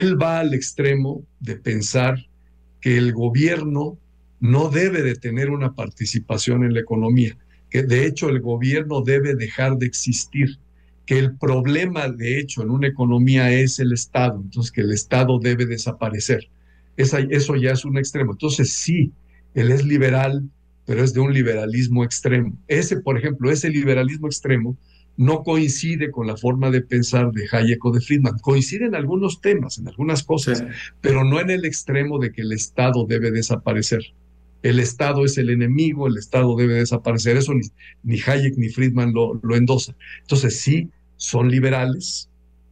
él va al extremo de pensar que el gobierno no debe de tener una participación en la economía, que de hecho el gobierno debe dejar de existir, que el problema de hecho en una economía es el Estado, entonces que el Estado debe desaparecer. Eso ya es un extremo. Entonces sí, él es liberal, pero es de un liberalismo extremo. Ese, por ejemplo, ese liberalismo extremo no coincide con la forma de pensar de Hayek o de Friedman. Coincide en algunos temas, en algunas Sí. cosas, pero no en el extremo de que el Estado debe desaparecer. El Estado es el enemigo, el Estado debe desaparecer. Eso ni Hayek ni Friedman lo endosan. Entonces sí, son liberales,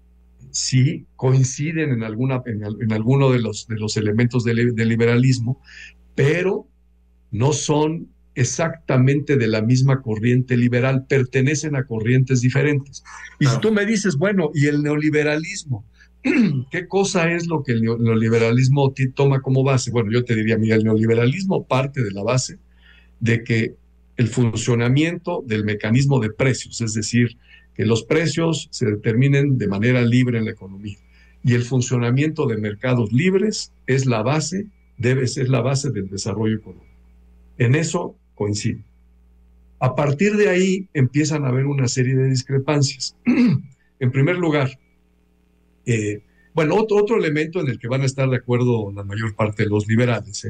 sí coinciden en alguno de los elementos del liberalismo, pero no son exactamente de la misma corriente liberal, pertenecen a corrientes diferentes. Y si tú Claro. me dices, bueno, ¿y el neoliberalismo? ¿Qué cosa es lo que el neoliberalismo toma como base? Bueno, yo te diría, mira, el neoliberalismo parte de la base de que el funcionamiento del mecanismo de precios, es decir, que los precios se determinen de manera libre en la economía. Y el funcionamiento de mercados libres es la base, debe ser la base del desarrollo económico. En eso coincide. A partir de ahí empiezan a haber una serie de discrepancias. En primer lugar, bueno, otro elemento en el que van a estar de acuerdo la mayor parte de los liberales.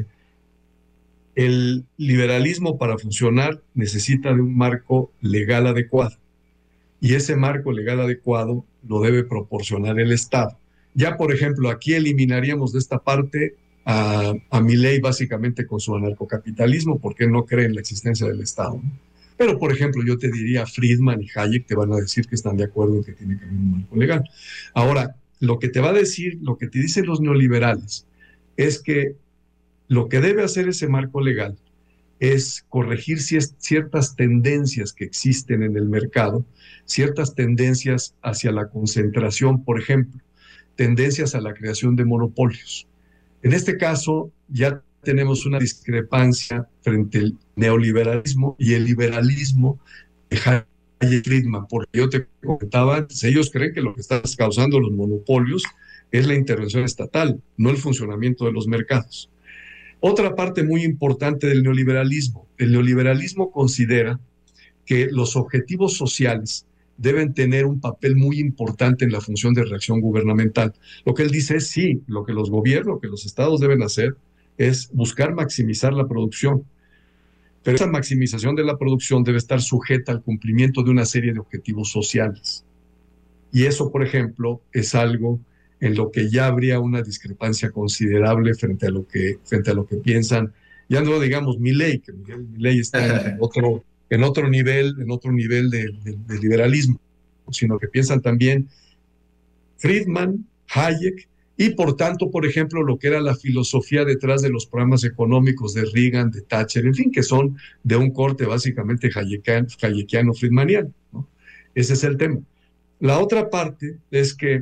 El liberalismo para funcionar necesita de un marco legal adecuado y ese marco legal adecuado lo debe proporcionar el Estado. Ya, por ejemplo, aquí eliminaríamos de esta parte a Milei básicamente con su anarcocapitalismo porque no cree en la existencia del Estado, ¿no? Pero, por ejemplo, yo te diría, Friedman y Hayek te van a decir que están de acuerdo en que tiene que haber un marco legal. Ahora, lo que te va a decir, lo que te dicen los neoliberales, es que lo que debe hacer ese marco legal es corregir ciertas tendencias que existen en el mercado, ciertas tendencias hacia la concentración, por ejemplo, tendencias a la creación de monopolios. En este caso, ya tenemos una discrepancia frente al neoliberalismo y el liberalismo de Hayek Friedman, porque yo te comentaba antes, ellos creen que lo que está causando los monopolios es la intervención estatal, no el funcionamiento de los mercados. Otra parte muy importante del neoliberalismo. El neoliberalismo considera que los objetivos sociales deben tener un papel muy importante en la función de reacción gubernamental. Lo que él dice es sí, lo que los gobiernos, lo que los estados deben hacer es buscar maximizar la producción, pero esa maximización de la producción debe estar sujeta al cumplimiento de una serie de objetivos sociales. Y eso, por ejemplo, es algo en lo que ya habría una discrepancia considerable frente a lo que piensan, ya no digamos Milei, que Milei está en otro nivel de liberalismo, sino que piensan también Friedman, Hayek, y por tanto, por ejemplo, lo que era la filosofía detrás de los programas económicos de Reagan, de Thatcher, en fin, que son de un corte básicamente hayekiano, friedmaniano, ¿no? Ese es el tema. La otra parte es que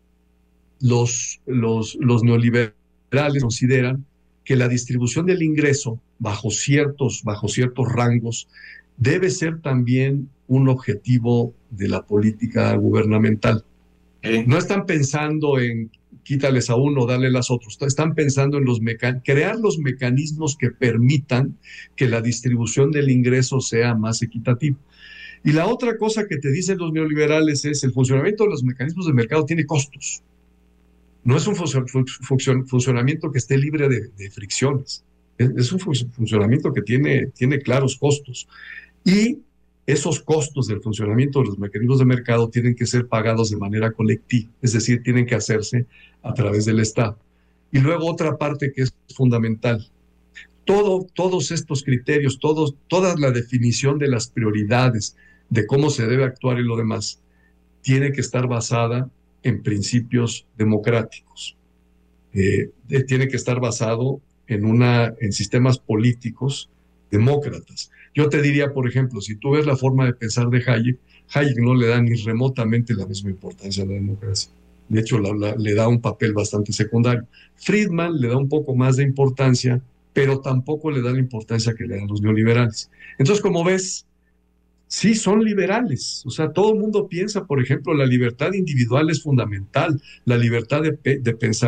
los neoliberales consideran que la distribución del ingreso bajo ciertos rangos debe ser también un objetivo de la política gubernamental. No están pensando en quítales a uno, darle a los otros. Están pensando en crear los mecanismos que permitan que la distribución del ingreso sea más equitativa. Y la otra cosa que te dicen los neoliberales es el funcionamiento de los mecanismos de mercado tiene costos. No es un funcionamiento que esté libre de fricciones. Es un funcionamiento que tiene claros costos. Y esos costos del funcionamiento de los mecanismos de mercado tienen que ser pagados de manera colectiva, es decir, tienen que hacerse a través del Estado. Y luego otra parte que es fundamental, todos estos criterios, toda la definición de las prioridades, de cómo se debe actuar y lo demás, tiene que estar basada en principios democráticos. Tiene que estar basado en sistemas políticos demócratas. Yo te diría, por ejemplo, si tú ves la forma de pensar de Hayek no le da ni remotamente la misma importancia a la democracia. De hecho, le da un papel bastante secundario. Friedman le da un poco más de importancia, pero tampoco le da la importancia que le dan los neoliberales. Entonces, como ves, sí son liberales. O sea, todo el mundo piensa, por ejemplo, la libertad individual es fundamental, la libertad de pensar